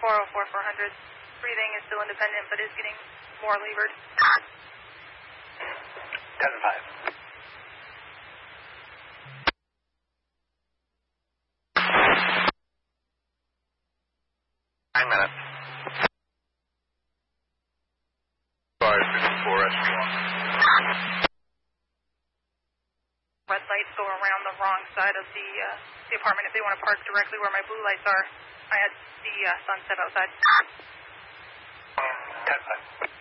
400. Breathing is still independent, but is getting more levered. 10-5. 9 minutes. 554 SB1. Red lights go around the wrong side of the apartment if they want to park directly where my blue lights are. I had the sunset outside. 10-5.